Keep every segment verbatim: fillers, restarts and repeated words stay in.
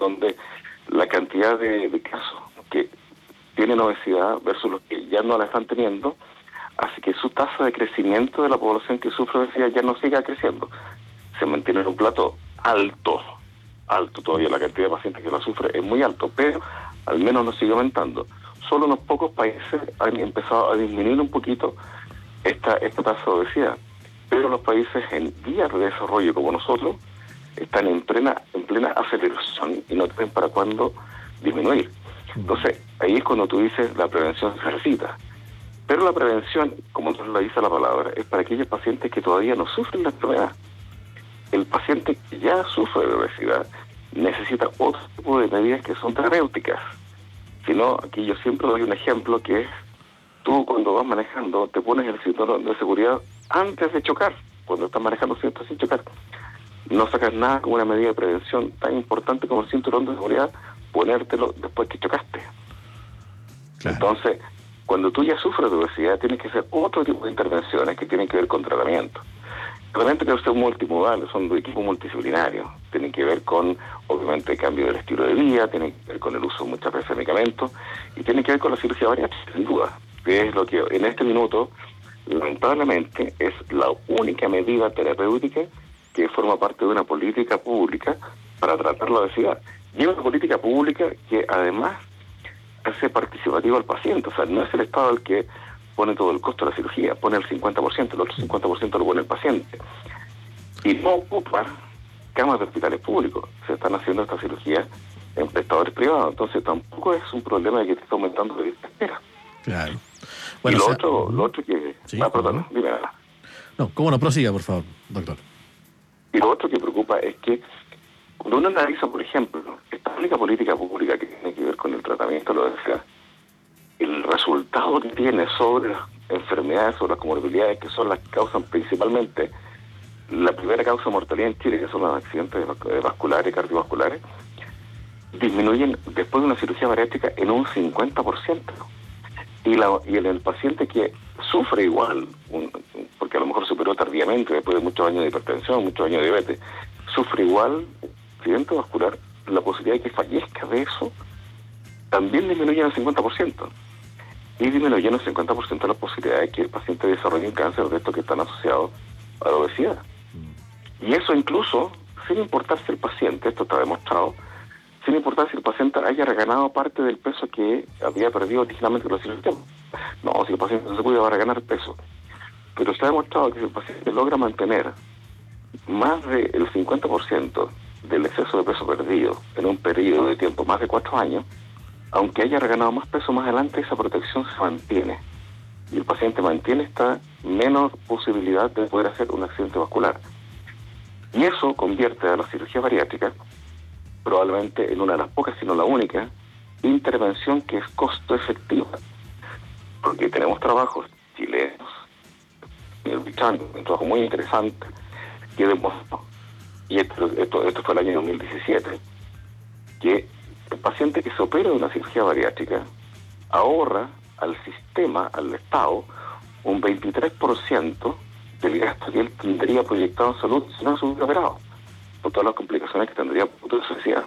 donde la cantidad de, de casos que tienen obesidad versus los que ya no la están teniendo, así que su tasa de crecimiento de la población que sufre obesidad ya no siga creciendo. Se mantiene en un plato alto, alto todavía, la cantidad de pacientes que la sufre es muy alto, pero al menos no sigue aumentando. Solo unos pocos países han empezado a disminuir un poquito esta, esta tasa de obesidad, pero los países en vías de desarrollo como nosotros están en plena, en plena aceleración y no tienen para cuándo disminuir. Entonces, ahí es cuando tú dices la prevención se necesita. Pero la prevención, como entonces la dice la palabra, es para aquellos pacientes que todavía no sufren la enfermedad. El paciente que ya sufre de obesidad necesita otro tipo de medidas que son terapéuticas. Si no, aquí yo siempre doy un ejemplo que es, tú cuando vas manejando te pones el cinturón de seguridad antes de chocar, cuando estás manejando siempre sin chocar. No sacas nada como una medida de prevención tan importante como el cinturón de seguridad, ponértelo después que chocaste. Claro. Entonces, cuando tú ya sufres de obesidad, tienes que hacer otro tipo de intervenciones que tienen que ver con tratamiento. Tratamientos que son multimodales, son de equipo multidisciplinario. Tienen que ver con, obviamente, el cambio del estilo de vida, tienen que ver con el uso muchas veces de medicamentos, y tienen que ver con la cirugía bariátrica, sin duda, que es lo que en este minuto, lamentablemente, es la única medida terapéutica que forma parte de una política pública para tratar la obesidad. Y una política pública que además hace participativo al paciente, o sea, no es el Estado el que pone todo el costo de la cirugía, pone el cincuenta por ciento, el otro cincuenta por ciento lo pone el paciente. Y no ocupa camas de hospitales públicos, se están haciendo esta cirugía en prestadores privados, entonces tampoco es un problema de que te está aumentando la lista de espera. Claro. Bueno, y lo, o sea, otro, lo otro que... Sí, ah, perdón, ¿no? dime nada. No, cómo no, prosiga, por favor, doctor. Y lo otro que preocupa es que cuando uno analiza, por ejemplo, esta única política pública que tiene que ver con el tratamiento de la obesidad, el resultado que tiene sobre las enfermedades, sobre las comorbilidades, que son las que causan principalmente la primera causa de mortalidad en Chile, que son los accidentes vasculares y cardiovasculares, disminuyen después de una cirugía bariátrica en un cincuenta por ciento. Y, la, y el, el paciente que sufre igual, un, porque a lo mejor superó tardíamente, después de muchos años de hipertensión, muchos años de diabetes, sufre igual accidente vascular, la posibilidad de que fallezca de eso también disminuye en el cincuenta por ciento. Y disminuye en el cincuenta por ciento la posibilidad de que el paciente desarrolle un cáncer de estos que están asociados a la obesidad. Y eso incluso, sin importar si el paciente, esto está demostrado, sin importar si el paciente haya reganado parte del peso que había perdido originalmente con la cirugía. No, si el paciente no se puede, va a reganar peso. Pero se ha demostrado que si el paciente logra mantener más del cincuenta por ciento del exceso de peso perdido en un periodo de tiempo, más de cuatro años, aunque haya reganado más peso más adelante, esa protección se mantiene. Y el paciente mantiene esta menor posibilidad de poder hacer un accidente vascular. Y eso convierte a la cirugía bariátrica probablemente en una de las pocas, si no la única, intervención que es costo efectiva. Porque tenemos trabajos chilenos, el Bichán, un trabajo muy interesante, que demostró, y esto, esto, esto fue el año dos mil diecisiete, que el paciente que se opera de una cirugía bariátrica ahorra al sistema, al Estado, un veintitrés por ciento del gasto que él tendría proyectado en salud si no se hubiera operado, por todas las complicaciones que tendría por su necesidad.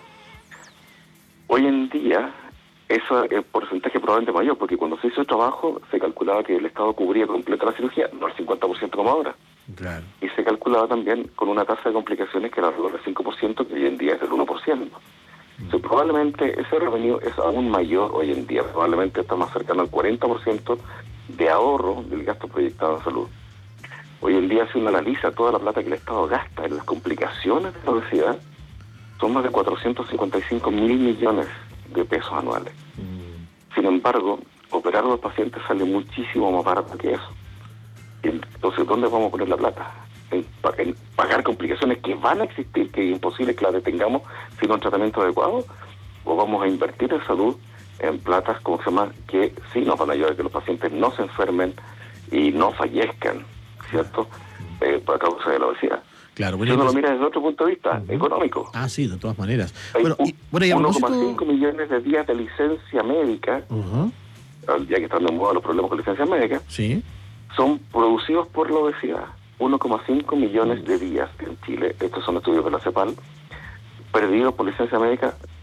Hoy en día, eso es el porcentaje probablemente mayor, porque cuando se hizo el trabajo, se calculaba que el Estado cubría completa la cirugía, no el cincuenta por ciento como ahora. Claro. Y se calculaba también con una tasa de complicaciones que era alrededor del cinco por ciento, que hoy en día es del uno por ciento. So, probablemente ese revenue es aún mayor hoy en día, probablemente está más cercano al cuarenta por ciento de ahorro del gasto proyectado en salud. Hoy en día, si uno analiza toda la plata que el Estado gasta en las complicaciones de la obesidad, son más de cuatrocientos cincuenta y cinco mil millones de pesos anuales. Mm. Sin embargo, operar a los pacientes sale muchísimo más barato que eso. Entonces, ¿dónde vamos a poner la plata? En, en pagar complicaciones que van a existir, que es imposible que las detengamos sin un tratamiento adecuado, o vamos a invertir en salud en platas, como se llama, que sí nos van a ayudar a que los pacientes no se enfermen y no fallezcan, ¿cierto? Eh, por causa de la obesidad. Claro, bueno, si uno pues, lo mira desde otro punto de vista, uh-huh. económico. Ah, sí, de todas maneras. Hay Bueno, y, bueno, y a uno propósito... coma cinco millones de días de licencia médica, uh-huh. ya que están de moda los problemas con licencia médica, sí. son producidos por la obesidad. uno coma cinco millones de días en Chile, estos son estudios de la CEPAL, perdidos por licencia médica